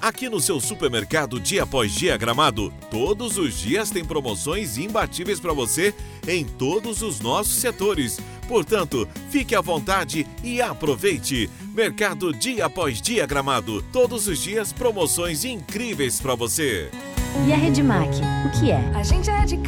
Aqui no seu supermercado Dia após Dia Gramado, todos os dias tem promoções imbatíveis para você em todos os nossos setores. Portanto, fique à vontade e aproveite. Mercado Dia após Dia Gramado, todos os dias promoções incríveis para você. E a Redmac, o que é? A gente é de